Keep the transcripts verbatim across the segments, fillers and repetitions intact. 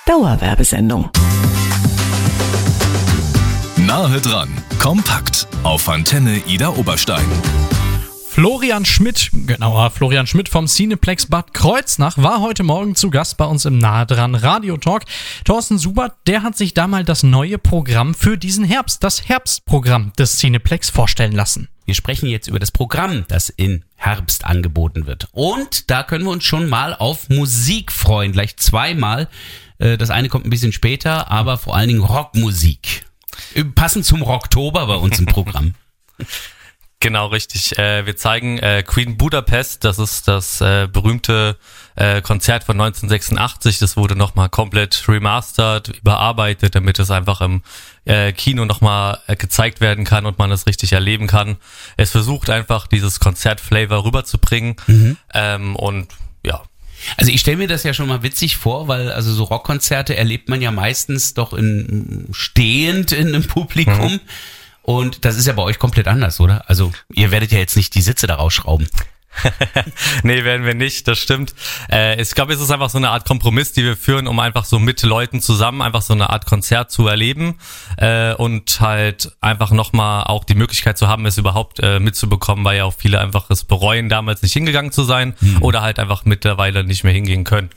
Dauerwerbesendung. Nahe dran, kompakt auf Antenne Ida Oberstein. Florian Schmidt, genauer Florian Schmidt vom Cineplex Bad Kreuznach, war heute Morgen zu Gast bei uns im Nahe dran Radio Talk. Thorsten Subert, der hat sich da mal das neue Programm für diesen Herbst, das Herbstprogramm des Cineplex vorstellen lassen. Wir sprechen jetzt über das Programm, das in Herbst angeboten wird. Und da können wir uns schon mal auf Musik freuen, gleich zweimal. Das eine kommt ein bisschen später, aber vor allen Dingen Rockmusik. Passend zum Rocktober bei uns im Programm. Genau, richtig. Äh, wir zeigen äh, Queen Budapest, das ist das äh, berühmte äh, Konzert von neunzehnhundertsechsundachtzig. Das wurde nochmal komplett remastert, überarbeitet, damit es einfach im äh, Kino nochmal äh, gezeigt werden kann und man es richtig erleben kann. Es versucht einfach, dieses Konzertflavor rüberzubringen mhm. ähm, und ja. Also ich stelle mir das ja schon mal witzig vor, weil also so Rockkonzerte erlebt man ja meistens doch in, stehend in einem Publikum. Mhm. Und das ist ja bei euch komplett anders, oder? Also ihr werdet ja jetzt nicht die Sitze da rausschrauben. Nee, werden wir nicht, das stimmt. Äh, ich glaube, es ist einfach so eine Art Kompromiss, die wir führen, um einfach so mit Leuten zusammen einfach so eine Art Konzert zu erleben äh, und halt einfach nochmal auch die Möglichkeit zu haben, es überhaupt äh, mitzubekommen, weil ja auch viele einfach es bereuen, damals nicht hingegangen zu sein mhm. oder halt einfach mittlerweile nicht mehr hingehen können.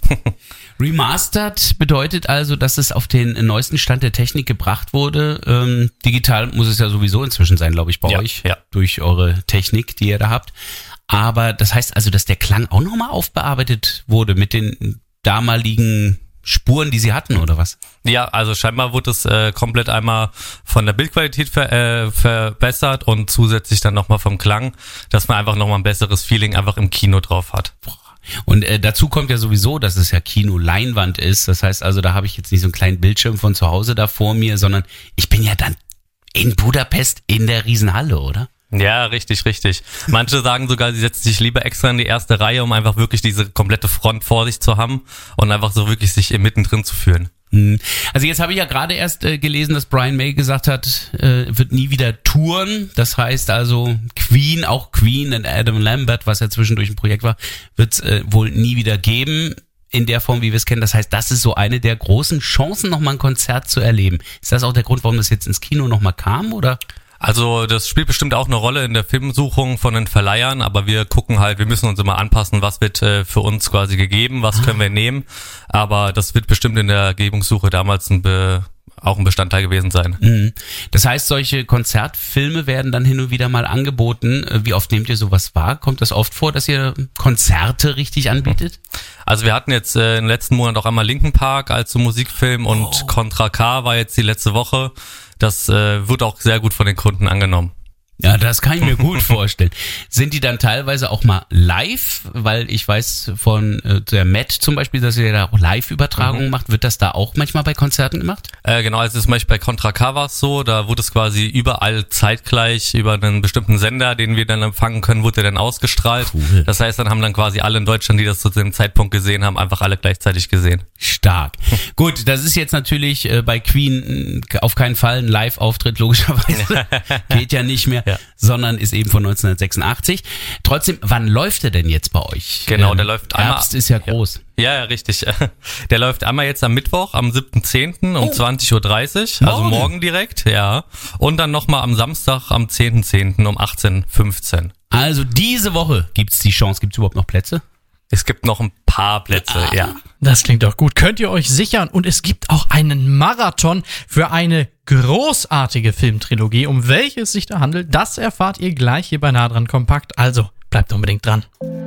Remastered bedeutet also, dass es auf den neuesten Stand der Technik gebracht wurde. Ähm, digital muss es ja sowieso inzwischen sein, glaube ich, bei ja, euch, ja. durch eure Technik, die ihr da habt. Aber das heißt also, dass der Klang auch nochmal aufbearbeitet wurde mit den damaligen Spuren, die sie hatten, oder was? Ja, also scheinbar wurde es äh, komplett einmal von der Bildqualität ver, äh, verbessert und zusätzlich dann nochmal vom Klang, dass man einfach nochmal ein besseres Feeling einfach im Kino drauf hat. Und äh, dazu kommt ja sowieso, dass es ja Kino-Leinwand ist. Das heißt also, da habe ich jetzt nicht so einen kleinen Bildschirm von zu Hause da vor mir, sondern ich bin ja dann in Budapest in der Riesenhalle, oder? Ja, richtig, richtig. Manche sagen sogar, sie setzen sich lieber extra in die erste Reihe, um einfach wirklich diese komplette Front vor sich zu haben und einfach so wirklich sich mittendrin zu fühlen. Also jetzt habe ich ja gerade erst äh, gelesen, dass Brian May gesagt hat, äh, wird nie wieder touren. Das heißt also Queen, auch Queen und Adam Lambert, was ja zwischendurch ein Projekt war, wird es äh, wohl nie wieder geben in der Form, wie wir es kennen. Das heißt, das ist so eine der großen Chancen, nochmal ein Konzert zu erleben. Ist das auch der Grund, warum das jetzt ins Kino nochmal kam, oder? Also das spielt bestimmt auch eine Rolle in der Filmsuchung von den Verleihern, aber wir gucken halt, wir müssen uns immer anpassen, was wird äh, für uns quasi gegeben, was können wir nehmen, aber das wird bestimmt in der Gebungssuche damals ein Be- auch ein Bestandteil gewesen sein. Mhm. Das heißt, solche Konzertfilme werden dann hin und wieder mal angeboten. Wie oft nehmt ihr sowas wahr? Kommt das oft vor, dass ihr Konzerte richtig anbietet? Also wir hatten jetzt äh, im letzten Monat auch einmal Linkin Park als so Musikfilm und oh. Contra K war jetzt die letzte Woche. Das äh, wird auch sehr gut von den Kunden angenommen. Ja, das kann ich mir gut vorstellen. Sind die dann teilweise auch mal live? Weil ich weiß von äh, der Matt zum Beispiel, dass ihr da auch Live-Übertragungen mhm. macht. Wird das da auch manchmal bei Konzerten gemacht? Äh, genau, also zum Beispiel bei Contra K war es so, da wurde es quasi überall zeitgleich über einen bestimmten Sender, den wir dann empfangen können, wurde dann ausgestrahlt. Cool. Das heißt, dann haben dann quasi alle in Deutschland, die das zu dem Zeitpunkt gesehen haben, einfach alle gleichzeitig gesehen. Stark. Gut, das ist jetzt natürlich äh, bei Queen äh, auf keinen Fall ein Live-Auftritt, logischerweise. Geht ja nicht mehr. Ja. Sondern ist eben von neunzehnhundertsechsundachtzig. Trotzdem, wann läuft der denn jetzt bei euch? Genau, der ähm, läuft einmal. Herbst ist ja groß. Ja, ja, richtig. Der läuft einmal jetzt am Mittwoch, am siebten zehnten um oh. zwanzig Uhr dreißig, morgen. Also morgen direkt, ja. Und dann nochmal am Samstag, am zehnten zehnten um achtzehn Uhr fünfzehn. Also diese Woche gibt's die Chance. Gibt's überhaupt noch Plätze? Es gibt noch ein paar Plätze, ah. ja. Das klingt doch gut. Könnt ihr euch sichern. Und es gibt auch einen Marathon für eine großartige Filmtrilogie. Um welche es sich da handelt, das erfahrt ihr gleich hier bei Nah dran Kompakt. Also bleibt unbedingt dran.